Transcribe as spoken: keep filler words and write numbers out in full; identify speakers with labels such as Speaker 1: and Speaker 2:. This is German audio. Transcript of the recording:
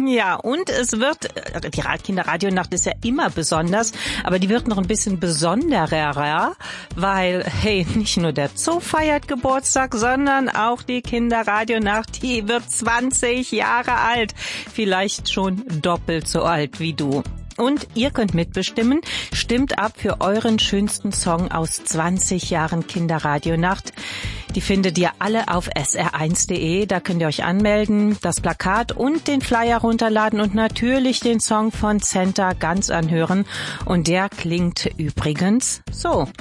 Speaker 1: Ja, und es wird, die Kinderradionacht ist ja immer besonders, aber die wird noch ein bisschen besonderer, weil, hey, nicht nur der Zoo feiert Geburtstag, sondern auch die Kinderradionacht, die wird zwanzig Jahre alt. Vielleicht schon doppelt so alt wie du. Und ihr könnt mitbestimmen, stimmt ab für euren schönsten Song aus zwanzig Jahren Kinderradionacht. Die findet ihr alle auf s r eins punkt de, da könnt ihr euch anmelden, das Plakat und den Flyer runterladen und natürlich den Song von Zenta ganz anhören. Und der klingt übrigens so.